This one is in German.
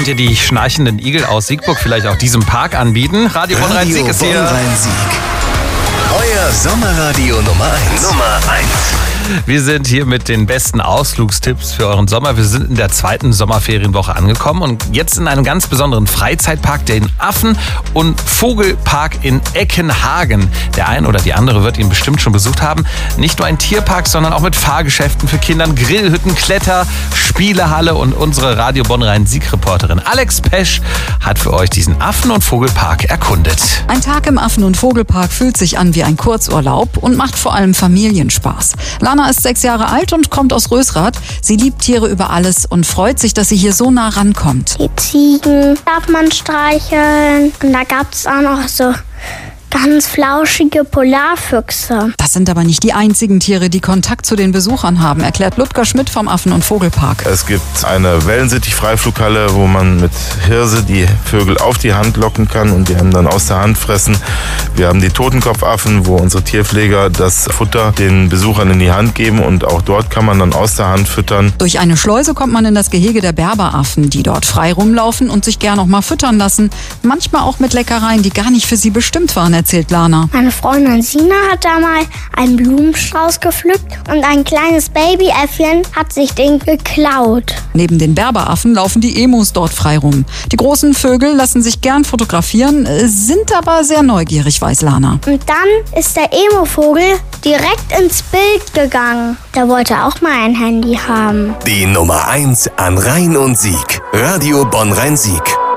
ihr die schnarchenden Igel aus Siegburg vielleicht auch diesem Park anbieten? Radio Bonn-Rhein-Sieg ist hier. Euer Sommerradio Nummer 1. Wir sind hier mit den besten Ausflugstipps für euren Sommer. Wir sind in der 2. Sommerferienwoche angekommen und jetzt in einem ganz besonderen Freizeitpark, den Affen- und Vogelpark in Eckenhagen. Der ein oder die andere wird ihn bestimmt schon besucht haben. Nicht nur ein Tierpark, sondern auch mit Fahrgeschäften für Kinder, Grillhütten, Kletter, Spielehalle und unsere Radio Bonn-Rhein-Sieg-Reporterin Alex Pesch hat für euch diesen Affen- und Vogelpark erkundet. Ein Tag im Affen- und Vogelpark fühlt sich an wie ein Kurzurlaub und macht vor allem Familienspaß. Lana ist 6 Jahre alt und kommt aus Rösrath. Sie liebt Tiere über alles und freut sich, dass sie hier so nah rankommt. Die Ziegen darf man streicheln. Und da gab es auch noch so ganz flauschige Polarfüchse. Das sind aber nicht die einzigen Tiere, die Kontakt zu den Besuchern haben, erklärt Ludger Schmidt vom Affen- und Vogelpark. Es gibt eine Wellensittich-Freiflughalle, wo man mit Hirse die Vögel auf die Hand locken kann und die einem dann aus der Hand fressen. Wir haben die Totenkopfaffen, wo unsere Tierpfleger das Futter den Besuchern in die Hand geben und auch dort kann man dann aus der Hand füttern. Durch eine Schleuse kommt man in das Gehege der Berberaffen, die dort frei rumlaufen und sich gern noch mal füttern lassen. Manchmal auch mit Leckereien, die gar nicht für sie bestimmt waren, erzählt Lana. Meine Freundin Sina hat da mal einen Blumenstrauß gepflückt und ein kleines Babyäffchen hat sich den geklaut. Neben den Berberaffen laufen die Emus dort frei rum. Die großen Vögel lassen sich gern fotografieren, sind aber sehr neugierig, weiß Lana. Und dann ist der Emo-Vogel direkt ins Bild gegangen. Der wollte auch mal ein Handy haben. Die Nummer 1 an Rhein und Sieg. Radio Bonn-Rhein-Sieg.